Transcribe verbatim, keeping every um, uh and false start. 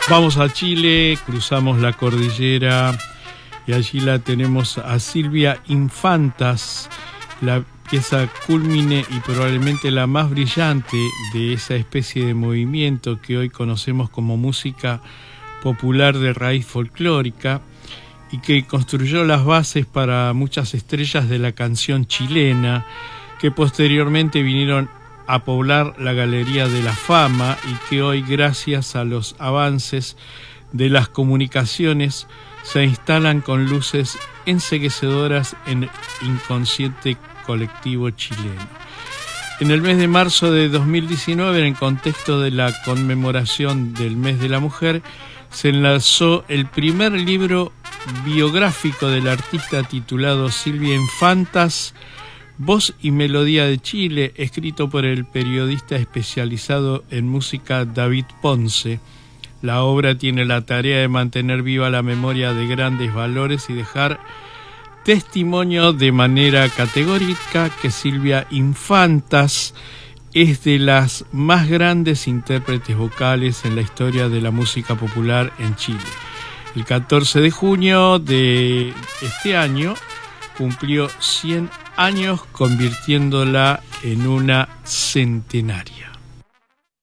Vamos a Chile, cruzamos la cordillera y allí la tenemos a Silvia Infantas, la pieza cúlmine y probablemente la más brillante de esa especie de movimiento que hoy conocemos como música popular de raíz folclórica y que construyó las bases para muchas estrellas de la canción chilena que posteriormente vinieron a poblar la Galería de la Fama y que hoy, gracias a los avances de las comunicaciones, se instalan con luces enceguecedoras en el inconsciente colectivo chileno. En el mes de marzo de dos mil diecinueve, en el contexto de la conmemoración del Mes de la Mujer, se lanzó el primer libro biográfico del artista titulado Silvia Infantas, Voz y Melodía de Chile, escrito por el periodista especializado en música David Ponce. La obra tiene la tarea de mantener viva la memoria de grandes valores y dejar testimonio de manera categórica que Silvia Infantas es de las más grandes intérpretes vocales en la historia de la música popular en Chile. El catorce de junio de este año cumplió cien años, convirtiéndola en una centenaria.